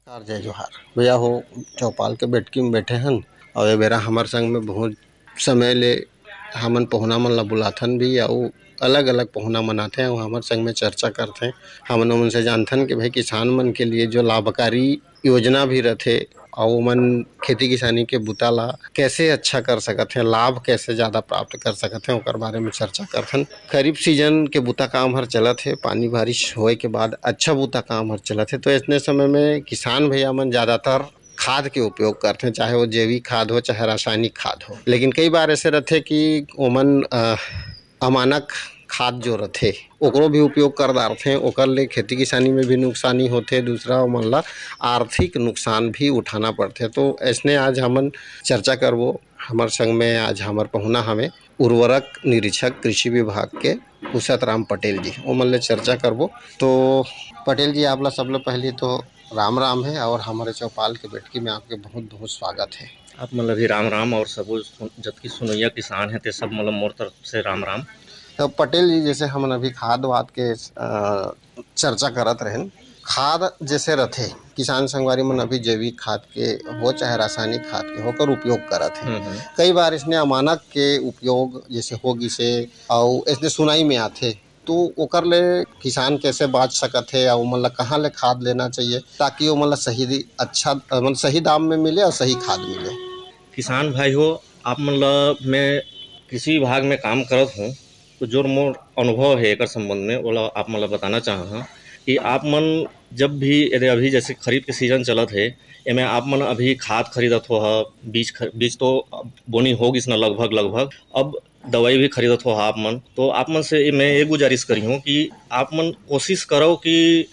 नमस्कार, जय जोहार। भैया हो चौपाल के बेटकी में बैठे हन और ए बेरा हमर संग में बहुत समय ले हमन पहुना मन ला बुलाथन भी अउ अलग-अलग पहुना मन आथे अउ हमर संग में चर्चा करथे। हमन ओमन से जानथन कि भाई किसान मन के लिए जो लाभकारी योजना भी रथे अउ ओमन खेती किसानी के बूता ला कैसे अच्छा कर सकत हैं, लाभ कैसे ज़्यादा प्राप्त कर सकत हैं ओकर बारे में चर्चा करथन। खरीफ सीजन के बूता काम हर चलत हे, पानी बारिश होए के बाद अच्छा बूता काम हर चलत हे, तो ऐसने समय में किसान भैया मन ज़्यादातर खाद के उपयोग करते हैं, चाहे वो जैविक खाद हो चाहे रासायनिक खाद हो। लेकिन कई बार ऐसे रहते कि ओमन अमानक खाद जो रथे ओकरो भी उपयोग कर डारथे, ओकर ले खेती किसानी में भी नुकसानी होथे, दूसरा ओमन ला आर्थिक नुकसान भी उठाना पड़थे। तो ऐसने आज हमन चर्चा करबो। हमर संग में आज हमर पहुना हमें उर्वरक निरीक्षक कृषि विभाग के कुशत राम पटेल जी, ओमन ले चर्चा करबो। तो पटेल जी, आपला सबले पहले तो राम राम है और हमारे चौपाल के बेटकी में आपके बहुत बहुत स्वागत है। आप मतलब भी राम राम और सबो जतकी सुनैया किसान है ते सब मतलब मोर तरफ से राम राम। तो पटेल जी, जैसे हमन अभी खाद वाद के चर्चा करत रहें, खाद जैसे रथे किसान संगवारी मन अभी जैविक खाद के हो चाहे रासायनिक खाद के होकर उपयोग करत हैं। कई बार इसने अमानक के उपयोग जैसे हो गिसे और इसने सुनाई में आथे, तो ओकर ले किसान कैसे बाच सकत है और मतलब कहाँ ले खाद लेना चाहिए ताकि वो मतलब सही अच्छा मतलब सही दाम में मिले और सही खाद मिले। किसान भाई हो, आप मतलब मैं कृषि विभाग में काम करत हूँ, तो जो मोर अनुभव है एक संबंध में वो आप मतलब बताना चाहूँ कि आप मन जब भी यदि अभी जैसे खरीफ के सीजन चलत है, एमें आप मन अभी खाद खरीदत हो, बीज तो बोनी होगिस ना लगभग अब दवाई भी खरीदत हो आप मन, तो आप मन से मैं ये गुजारिश करी हूँ कि आप मन कोशिश करो कि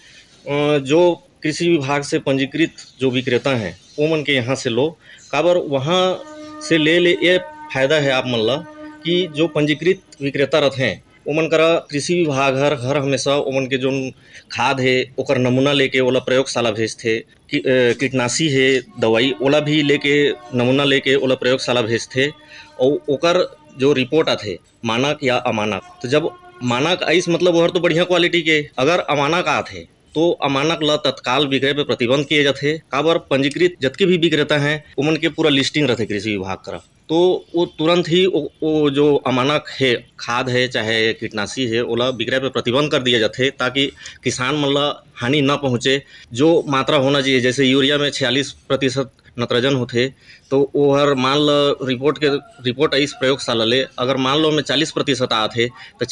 जो कृषि विभाग से पंजीकृत जो विक्रेता हैं वो मन के यहाँ से लो। काबर वहाँ से ले ये फायदा है आप मन ला कि जो पंजीकृत विक्रेता रहते हैं ओमन करा कृषि विभाग हर हमेशा ओमन के जो खाद है ओकर नमूना लेके ओला प्रयोगशाला भेजथे, कीटनाशी है दवाई ओला भी लेके नमूना लेके ओला प्रयोगशाला भेजथे और ओकर जो रिपोर्ट आथे मानक या अमानक, तो जब मानक आइस मतलब वो तो बढ़िया क्वालिटी के, अगर अमानक आथे तो अमानक ला तत्काल विक्रय पे प्रतिबंध किए जाते। काबर पंजीकृत जतके भी विक्रेता हैं उमन के पूरा लिस्टिंग रहते कृषि विभाग करा, तो वो तुरंत ही वो जो अमानक है खाद है चाहे कीटनाशी है ओला विक्रय पे प्रतिबंध कर दिया जाते ताकि किसान मन ला हानि न पहुँचे। जो मात्रा होना चाहिए, जैसे यूरिया में 46% नत्रजन होते, तो वो हर मान लो रिपोर्ट इस प्रयोगशाला ले अगर मान लो में 40% आते तो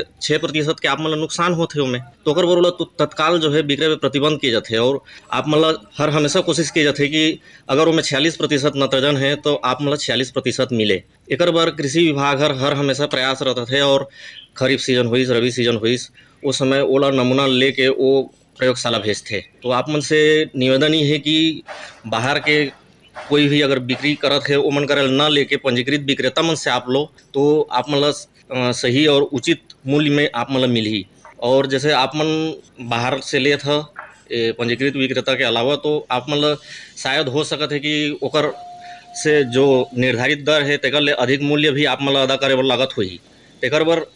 6% के आप मतलब नुकसान होते हो में, तो अगर बोला तो तत्काल जो है बिक्रे पे प्रतिबंध किए जाते और आप मतलब हर हमेशा कोशिश की जाती कि अगर वो में 46% नत्रजन है तो आप मतलब 46% मिले। एक बार कृषि विभाग हर हमेशा प्रयास रहता थे और खरीफ सीजन हुई रबी सीजन हुई उस समय ओला नमूना लेके वो प्रयोगशाला भेजते। तो आप मन से निवेदन ही है कि बाहर के कोई भी अगर बिक्री करत है ओमन करल न लेके पंजीकृत विक्रेता मन से आप लो, तो आप मतलब सही और उचित मूल्य में आप मतलब मिली। और जैसे आप मन बाहर से ले था पंजीकृत विक्रेता के अलावा, तो आप मतलब शायद हो सकत है कि ओकर से जो निर्धारित दर है तेकर ले अधिक मूल्य भी आप मतलब अदा करे बर लागत होही। तेकर बर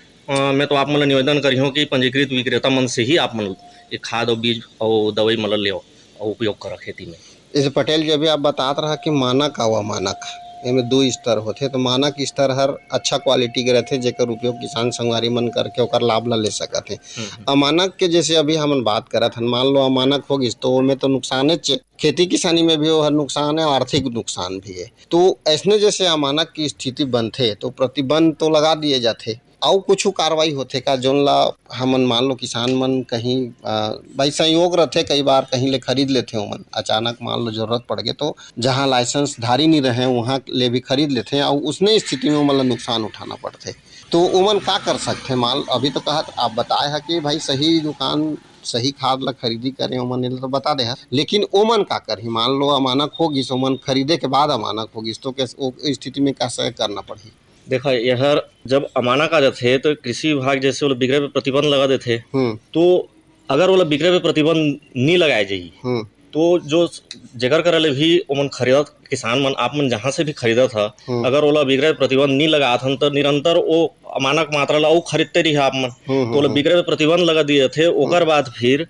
मैं तो आप मतलब निवेदन करी हूँ कि पंजीकृत विक्रेता मन से ही आप मतलब ये खाद और बीज और दवाई मतलब ले और उपयोग करा खेती में। जैसे पटेल जी अभी आप बतात रहा कि मानक और अमानक इनमें 2 स्तर होते, तो मानक स्तर हर अच्छा क्वालिटी के रहते जेकर उपयोग किसान संगवारी मन करके ओकर लाभ ला ले सकत है। अमानक के जैसे अभी हमन बात करत हन, मान लो अमानक होगिस तो ओमे तो नुकसान है, खेती किसानी में भी वो हर नुकसान है, आर्थिक नुकसान भी है। तो ऐसने जैसे अमानक की स्थिति बनथे तो प्रतिबंध तो लगा दिए जाते और कुछ कार्रवाई होथे का जोन ला हमन मान लो किसान मन कहीं भाई संयोग रहते, कई बार कहीं ले खरीद लेते ओमन, अचानक मान लो जरूरत पड़ गए तो जहाँ लाइसेंस धारी नहीं रहे वहाँ ले भी खरीद लेते और उसने स्थिति में मतलब नुकसान उठाना पड़ते। तो ओमन का कर सकते माल अभी तो कहत आप बताए है कि भाई सही दुकान सही खाद ला खरीदी करें ओमन तो बता दे, लेकिन ओमन का करही मान लो अमानक होगिस ओमन खरीदे के बाद अमानक होगिस तो कैसे स्थिति में कैसे करना पड़ही। देखा यह जब अमानक आ जाते तो कृषि विभाग जैसे वो बिक्रे पे प्रतिबंध लगा देते, तो अगर वो बिक्रे पे प्रतिबंध नहीं लगाए जाइए तो जो जगर करले भी ओमन खरीदत किसान मन आप मन जहाँ से भी खरीदा था अगर ओला बिक्रे पे प्रतिबंध नहीं लगा था तो निरंतर वो अमानक मात्रा ला वो खरीदते रही आप मन, तो ओला बिक्रे पे प्रतिबंध लगा दिए थे। ओकर बाद फिर